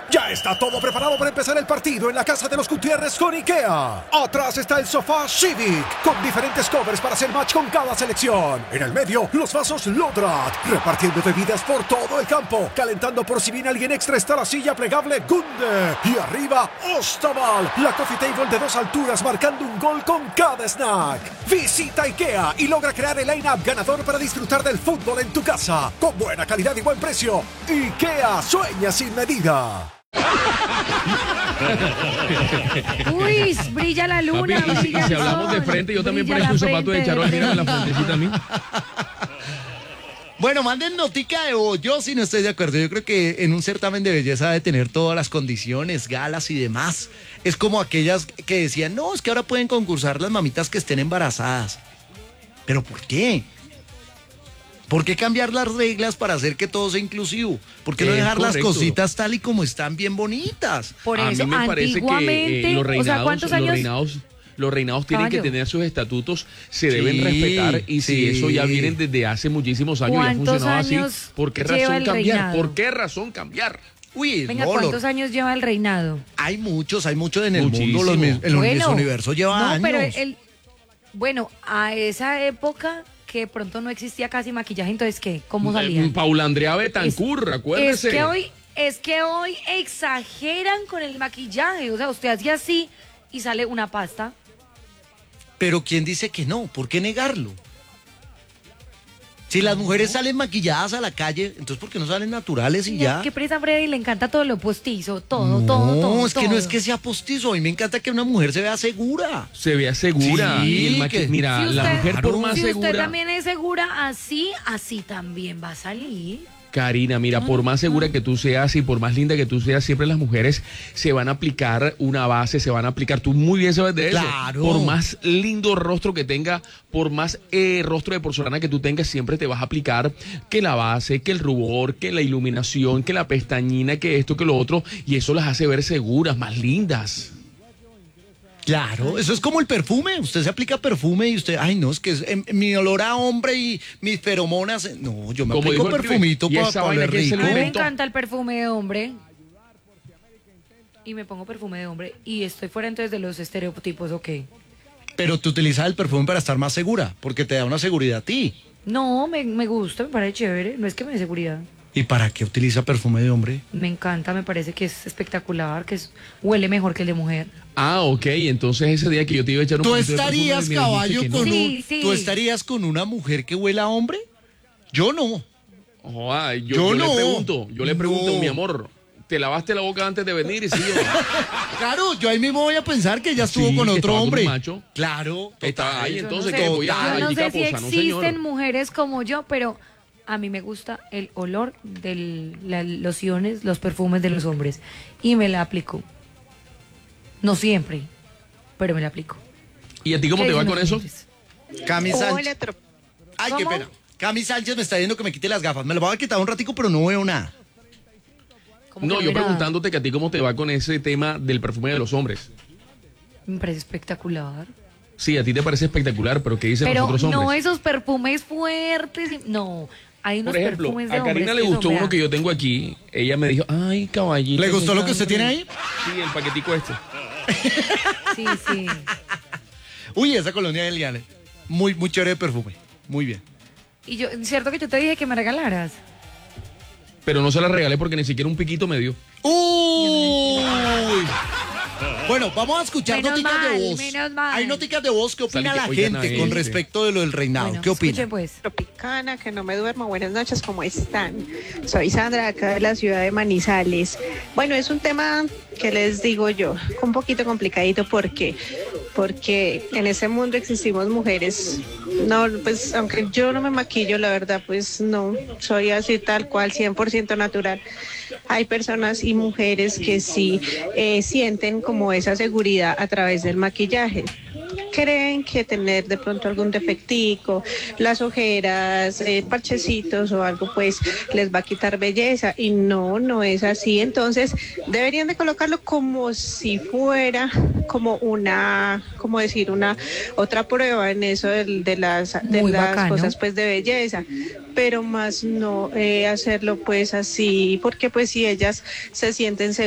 Ya está todo preparado para empezar el partido en la casa de los Gutiérrez con IKEA. Atrás está el sofá Civic, con diferentes covers para hacer match con cada selección. En el medio, los vasos Lodrat, repartiendo bebidas por todo el campo. Calentando por si viene alguien extra está la silla plegable Gunde. Y arriba, Ostaval, la coffee table de 2 alturas marcando un gol con cada snack. Visita IKEA y logra crear el line-up ganador para disfrutar del fútbol en tu casa. Con buena calidad y buen precio. IKEA, sueña sin medida. Uy, brilla la luna. Papi, brilla si el hablamos sol, de frente, yo también brilla parezco un la zapato de frente charol. Mírame la reina. frentecita a mí. Bueno, manden notica de voz. Yo sí no estoy de acuerdo. Yo creo que en un certamen de belleza debe tener todas las condiciones, galas y demás. Es como aquellas que decían, no, es que ahora pueden concursar las mamitas que estén embarazadas. ¿Pero por qué? ¿Por qué cambiar las reglas para hacer que todo sea inclusivo? ¿Por qué no dejar las cositas tal y como están bien bonitas? Por A eso, mí me parece que antiguamente, los reinados, o sea, ¿cuántos años? los reinados tienen que Caballo. tener sus estatutos, se deben Sí, respetar, y si sí. eso ya vienen desde hace muchísimos años y ha ¿Cuántos funcionado así, años ¿por qué lleva razón el cambiar? reinado? ¿Por qué razón cambiar? Uy, Venga, no, ¿cuántos años lleva el reinado? hay muchos en el Muchísimo. mundo. El Bueno, universo lleva no, años. pero bueno, a esa época que pronto no existía casi maquillaje, entonces ¿qué? ¿Cómo salían? Paula Andrea Betancourt, acuérdese. Es que hoy exageran con el maquillaje, o sea, usted hacía así y sale una pasta. Pero ¿quién dice que no? ¿Por qué negarlo? Si las mujeres salen maquilladas a la calle, entonces ¿por qué no salen naturales y ya? Que presa Freddy le encanta todo lo postizo, todo, No, todo. es que no es que sea postizo. A mí me encanta que una mujer se vea segura. Se vea segura. Sí, y el que- mira, Si la usted- mujer por más si segura. usted también es segura así también va a salir. Karina, mira, por más segura que tú seas y por más linda que tú seas, siempre las mujeres se van a aplicar una base, se van a aplicar, tú muy bien sabes de eso. Claro. Por más lindo rostro que tenga, por más rostro de porcelana que tú tengas, siempre te vas a aplicar que la base, que el rubor, que la iluminación, que la pestañina, que esto, que lo otro, y eso las hace ver seguras, más lindas. Claro, eso es como el perfume. Usted se aplica perfume y usted, ay no, es que es, mi olor a hombre y mis feromonas. No, yo me Como aplico dijo el perfumito pibe, y para esa vaina oler que es el rico. A mí me invento. encanta el perfume de hombre. Y me pongo perfume de hombre. Y estoy fuera entonces de los estereotipos, ok. Pero tú utilizas el perfume para estar más segura, porque te da una seguridad a ti. No, me gusta, me parece chévere. No es que me dé seguridad. ¿Y para qué utiliza perfume de hombre? Me encanta, me parece que es espectacular, huele mejor que el de mujer. Ah, ok, entonces ese día que yo te iba a echar un ¿Tú poquito de perfume, estarías, me dijiste caballo, que no. con Sí, sí. ¿Tú estarías con una mujer que huela a hombre? Yo no. Joa, Yo yo no. le pregunto, No. mi amor, ¿te lavaste la boca antes de venir? Y sí, Claro, yo ahí mismo voy a pensar que ella estuvo Sí, con que otro estaba con hombre. un macho. Claro, está ahí, Yo entonces no sé, que voy a total. yo no Angica sé si Poza, no existen señor. mujeres como yo, pero a mí me gusta el olor de las lociones, los perfumes de los hombres. Y me la aplico. No siempre, pero me la aplico. ¿Y a ti cómo ¿Qué te va dicen con los eso? oyentes? Cami Sánchez. Ay, qué ¿Cómo? pena. Cami Sánchez me está diciendo que me quite las gafas. Me las voy a quitar un ratico, pero no veo nada. ¿Cómo No, que yo ve nada? preguntándote que a ti cómo te va con ese tema del perfume de los hombres. Me parece espectacular. Sí, a ti te parece espectacular, pero ¿qué dicen Pero los otros hombres? no esos perfumes fuertes. No, hay unos Por ejemplo, perfumes de a Karina hombres le que gustó son, uno vea. que yo tengo aquí. Ella me dijo, ay, caballito. ¿Le gustó qué lo que usted tiene ahí? Sí, el paquetico este. Sí, sí. Uy, esa colonia de Eliane. Muy, muy chévere de perfume. Muy bien. Y yo, cierto que yo te dije que me regalaras. Pero no se la regalé porque ni siquiera un piquito me dio. Uy. Bueno, vamos a escuchar Menos noticas mal, de voz. menos mal. Hay noticas de voz. ¿Qué opina Sale la que, oigan gente a con este. respecto de lo del reinado? Bueno, ¿Qué opina? escuchen pues. Tropicana, que no me duermo. Buenas noches, ¿cómo están? Soy Sandra, acá de la ciudad de Manizales. Bueno, es un tema que les digo yo, un poquito complicadito. ¿Por qué? Porque en ese mundo existimos mujeres. No, pues aunque yo no me maquillo, la verdad, pues no, soy así tal cual, 100% natural. Hay personas y mujeres que sí sienten como esa seguridad a través del maquillaje. Creen que tener de pronto algún defectico, las ojeras, parchecitos o algo, pues les va a quitar belleza, y no, no es así. Entonces deberían de colocarlo como si fuera como una, como decir, una otra prueba en eso de las Muy bacano. cosas pues de belleza, pero más no hacerlo pues así, porque pues si ellas se sienten